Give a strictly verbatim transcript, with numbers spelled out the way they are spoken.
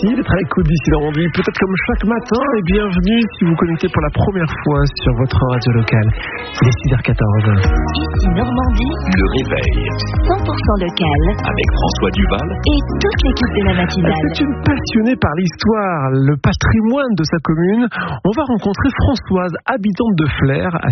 Merci d'être à l'écoute d'ici Normandie. Peut-être comme chaque matin, et bienvenue si vous connectez pour la première fois sur votre radio locale. Il est six heures quatorze. Ici Normandie, le réveil cent pour cent local, avec François Duval et toute l'équipe de la matinale. C'est une passionnée par l'histoire, le patrimoine de sa commune. On va rencontrer Françoise, habitante de Flers, à